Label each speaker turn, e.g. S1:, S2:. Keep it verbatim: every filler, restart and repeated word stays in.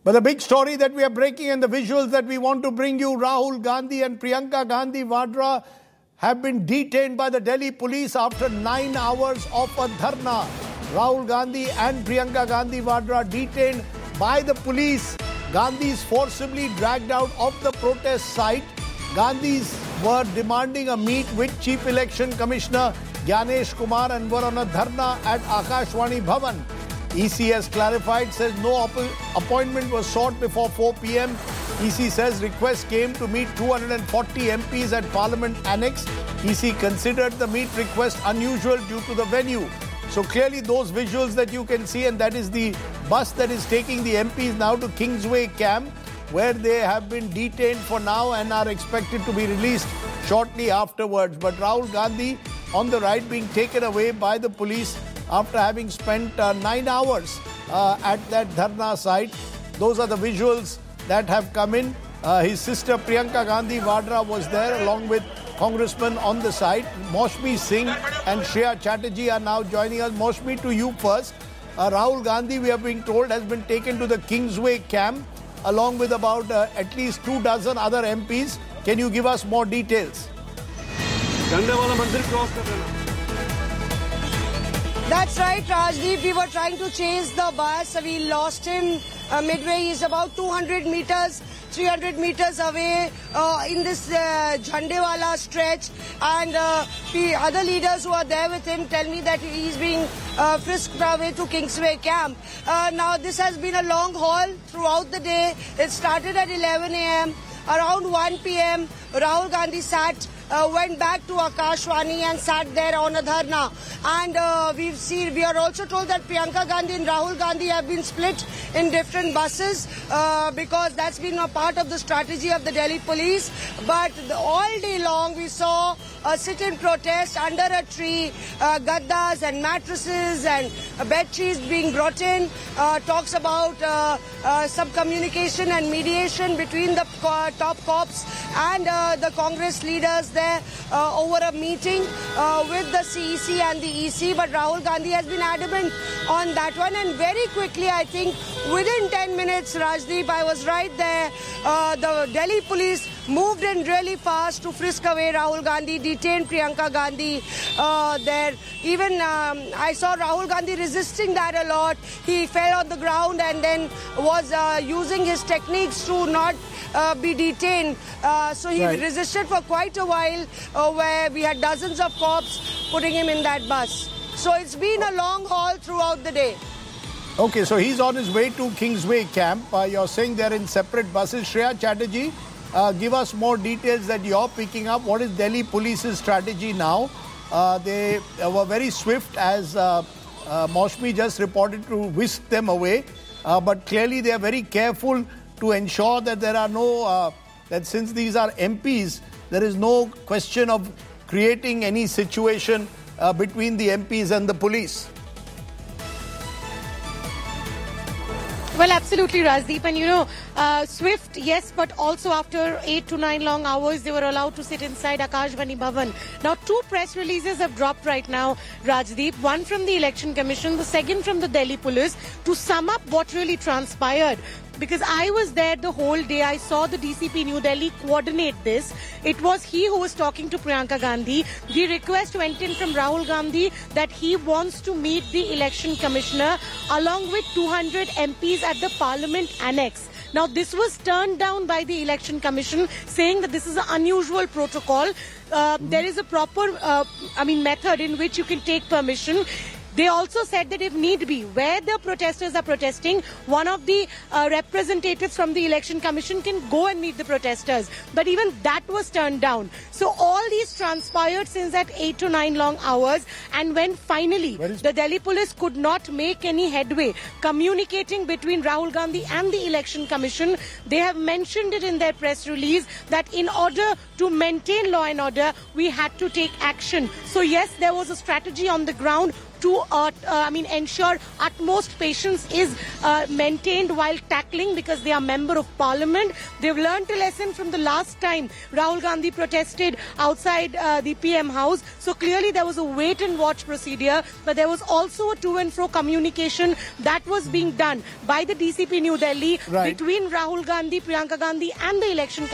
S1: But the big story that we are breaking and the visuals that we want to bring you, Rahul Gandhi and Priyanka Gandhi Vadra have been detained by the Delhi police after nine hours of a dharna. Rahul Gandhi and Priyanka Gandhi Vadra detained by the police. Gandhis forcibly dragged out of the protest site. Gandhis were demanding a meet with Chief Election Commissioner Gyanesh Kumar and were on a dharna at Akashvani Bhavan. E C has clarified, says no appointment was sought before four p m E C says request came to meet two hundred forty M Ps at Parliament Annex. E C considered the meet request unusual due to the venue. So clearly those visuals that you can see, and that is the bus that is taking the M Ps now to Kingsway Camp, where they have been detained for now and are expected to be released shortly afterwards. But Rahul Gandhi on the right being taken away by the police after having spent uh, nine hours uh, at that dharna site. Those are the visuals that have come in. Uh, his sister Priyanka Gandhi Vadra was there along with congressmen on the site. Maushmi Singh and Shreya Chatterjee are now joining us. Maushmi, to you first. Uh, Rahul Gandhi, we are being told, has been taken to the Kingsway camp along with about uh, at least two dozen other M Ps. Can you give us more details?
S2: That's right, Rajdeep. We were trying to chase the bus. We lost him uh, midway. He's about two hundred meters, three hundred meters away uh, in this uh, Jhandewala stretch. And uh, the other leaders who are there with him tell me that he's being uh, frisked away to Kingsway Camp. Uh, now, this has been a long haul throughout the day. It started at eleven a m Around one p m, Rahul Gandhi sat Uh, went back to Akashvani and sat there on a dharna. And uh, we've seen, we are also told that Priyanka Gandhi and Rahul Gandhi have been split in different buses uh, because that's been a part of the strategy of the Delhi police. But the, all day long we saw a sit-in protest under a tree, uh, gaddas and mattresses and uh, bed sheets being brought in. Uh, talks about uh, uh, some communication and mediation between the uh, top cops and uh, the Congress leaders there uh, over a meeting uh, with the C E C and the E C. But Rahul Gandhi has been adamant on that one, and very quickly, I think within ten minutes, Rajdeep, I was right there, uh, the Delhi police moved in really fast to frisk away Rahul Gandhi, detained Priyanka Gandhi uh, there. Even um, I saw Rahul Gandhi resisting that a lot. He fell on the ground and then was uh, using his techniques to not uh, be detained. Uh, so he right. resisted for quite a while uh, where we had dozens of cops putting him in that bus. So it's been a long haul throughout the day.
S1: Okay, so he's on his way to Kingsway Camp. Uh, you're saying they're in separate buses. Shreya Chatterjee, uh, give us more details that you're picking up. What is Delhi Police's strategy now? Uh, they uh, were very swift, as uh, uh, Maushmi just reported, to whisk them away. Uh, but clearly they are very careful to ensure that there are no, uh, that since these are M Ps, there is no question of creating any situation uh, between the M Ps and the police.
S3: Well, absolutely, Rajdeep. And, you know, uh, swift, yes, but also after eight to nine long hours, they were allowed to sit inside Akashvani Bhavan. Now, two press releases have dropped right now, Rajdeep. One from the Election Commission, the second from the Delhi Police, to sum up what really transpired. Because I was there the whole day. I saw the D C P New Delhi coordinate this. It was he who was talking to Priyanka Gandhi. The request went in from Rahul Gandhi that he wants to meet the Election Commissioner along with two hundred M Ps at the Parliament Annex. Now, this was turned down by the Election Commission, saying that this is an unusual protocol. Uh, there is a proper, uh, I mean, method in which you can take permission. They also said that if need be, where the protesters are protesting, one of the uh, representatives from the Election Commission can go and meet the protesters. But even that was turned down. So all these transpired since that eight to nine long hours. And when finally the Delhi police could not make any headway communicating between Rahul Gandhi and the Election Commission, they have mentioned it in their press release that in order to maintain law and order, we had to take action. So yes, there was a strategy on the ground to, uh, uh, I mean, ensure utmost patience is uh, maintained while tackling, because they are member of parliament. They've learned a lesson from the last time Rahul Gandhi protested outside uh, the P M house. So clearly there was a wait and watch procedure, but there was also a to and fro communication that was being done by the D C P New Delhi
S1: right.
S3: between Rahul Gandhi, Priyanka Gandhi and the election